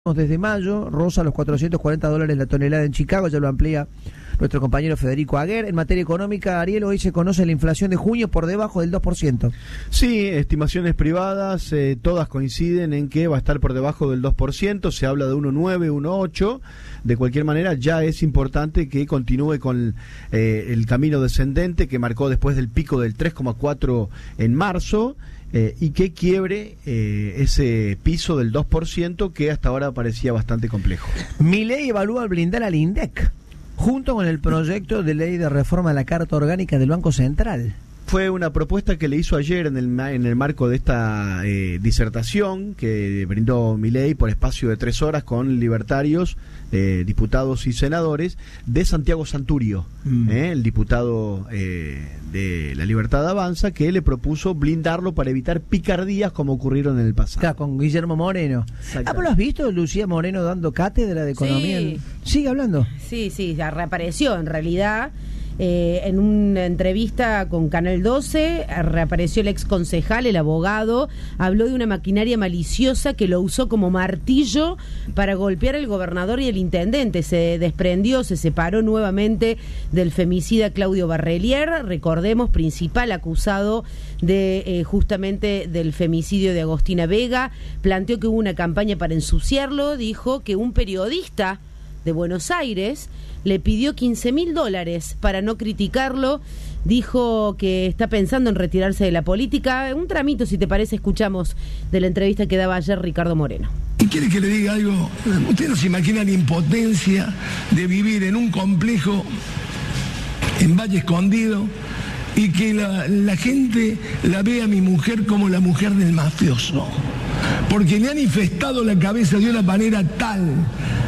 Desde mayo, rosa los $440 la tonelada en Chicago, ya lo amplía nuestro compañero Federico Aguer. En materia económica, Ariel, hoy se conoce la inflación de junio por debajo del 2%. Sí, estimaciones privadas, todas coinciden en que va a estar por debajo del 2%, se habla de 1,9, 1,8. De cualquier manera, ya es importante que continúe con el camino descendente que marcó después del pico del 3,4 en marzo. Y que quiebre ese piso del 2% que hasta ahora parecía bastante complejo. Milei evalúa blindar al INDEC junto con el proyecto de ley de reforma de la Carta Orgánica del Banco Central. Fue una propuesta que le hizo ayer en el marco de esta disertación que brindó Milei por espacio de 3 horas con libertarios, diputados y senadores de Santiago Santurio, el diputado de La Libertad Avanza, que le propuso blindarlo para evitar picardías como ocurrieron en el pasado. Claro, con Guillermo Moreno. ¿Lo has visto, Lucía Moreno, dando cátedra de economía? Sí. ¿Sigue hablando? Sí, reapareció en realidad. En una entrevista con Canal 12 reapareció el ex concejal, el abogado, habló de una maquinaria maliciosa que lo usó como martillo para golpear al gobernador y el intendente. Se desprendió, se separó nuevamente del femicida Claudio Barrelier, recordemos, principal acusado de justamente del femicidio de Agostina Vega. Planteó que hubo una campaña para ensuciarlo, dijo que un periodista de Buenos Aires le pidió $15.000 para no criticarlo. Dijo que está pensando en retirarse de la política. Un tramito, si te parece, escuchamos de la entrevista que daba ayer Ricardo Moreno. ¿Y quiere que le diga algo? Usted no se imagina la impotencia de vivir en un complejo en Valle Escondido y que la gente la ve a mi mujer como la mujer del mafioso, porque le han infestado la cabeza de una manera tan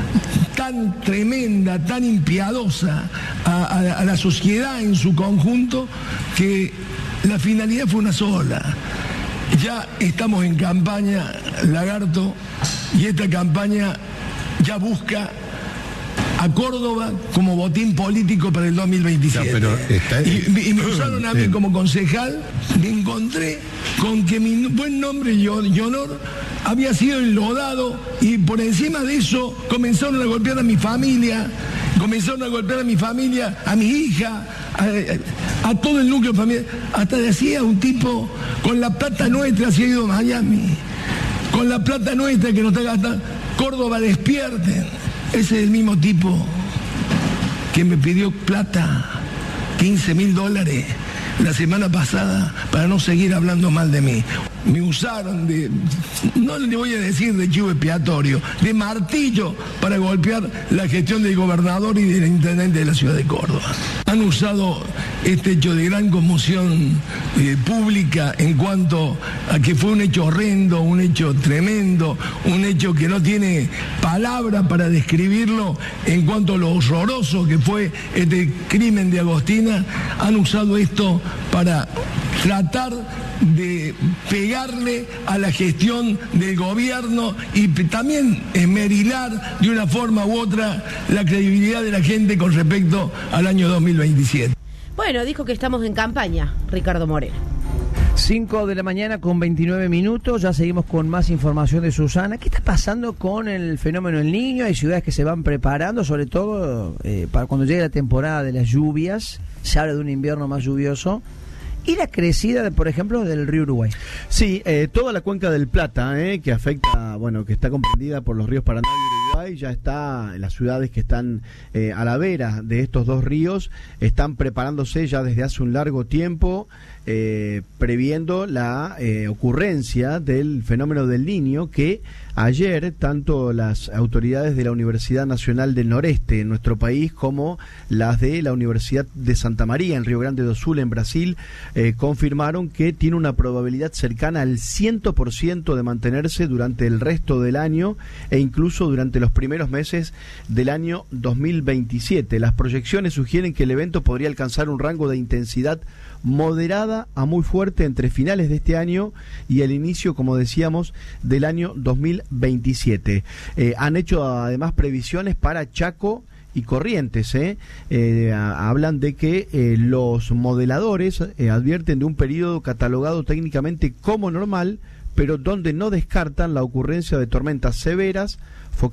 tremenda, tan impiadosa a la sociedad en su conjunto, que la finalidad fue una sola. Ya estamos en campaña, Lagarto, y esta campaña ya busca a Córdoba como botín político para el 2027. Y me usaron a mí como concejal. Me encontré con que mi buen nombre y honor había sido enlodado, y por encima de eso comenzaron a golpear a mi familia, a mi hija, a todo el núcleo familiar. Hasta decía un tipo: con la plata nuestra se ha ido a Miami, con la plata nuestra que nos está gastando, Córdoba despierten. Ese es el mismo tipo que me pidió plata, $15.000 la semana pasada, para no seguir hablando mal de mí. Me usaron no le voy a decir de chivo expiatorio, de martillo para golpear la gestión del gobernador y del intendente de la ciudad de Córdoba. Han usado este hecho de gran conmoción pública en cuanto a que fue un hecho horrendo, un hecho tremendo, un hecho que no tiene palabra para describirlo en cuanto a lo horroroso que fue este crimen de Agostina. Han usado esto para tratar de pegarle a la gestión del gobierno y también esmerilar de una forma u otra la credibilidad de la gente con respecto al año 2027. Bueno, dijo que estamos en campaña, Ricardo Moreno. 5 de la mañana con 29 minutos, ya seguimos con más información de Susana. ¿Qué está pasando con el fenómeno del Niño? Hay ciudades que se van preparando, sobre todo para cuando llegue la temporada de las lluvias. Se habla de un invierno más lluvioso. ¿Y la crecida, por ejemplo, del río Uruguay? Sí, toda la cuenca del Plata, que afecta, que está comprendida por los ríos Paraná y Uruguay, ya está en las ciudades que están a la vera de estos dos ríos, están preparándose ya desde hace un largo tiempo, previendo la ocurrencia del fenómeno del Niño, que ayer tanto las autoridades de la Universidad Nacional del Noreste en nuestro país como las de la Universidad de Santa María en Río Grande do Sul, en Brasil, confirmaron que tiene una probabilidad cercana al 100% de mantenerse durante el resto del año e incluso durante los primeros meses del año 2027. Las proyecciones sugieren que el evento podría alcanzar un rango de intensidad moderada a muy fuerte entre finales de este año y el inicio, como decíamos, del año 2027. Han hecho además previsiones para Chaco y Corrientes. Hablan de que los modeladores advierten de un periodo catalogado técnicamente como normal, pero donde no descartan la ocurrencia de tormentas severas